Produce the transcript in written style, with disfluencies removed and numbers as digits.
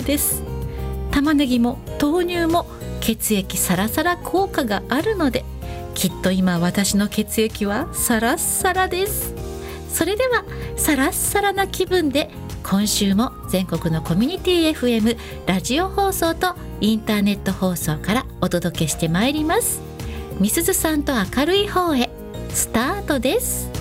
です。玉ねぎも豆乳も血液サラサラ効果があるので、きっと今私の血液はサラッサラです。それではサラッサラな気分で今週も全国のコミュニティ FM ラジオ放送とインターネット放送からお届けしてまいります。みすずさんと明るい方へスタートです。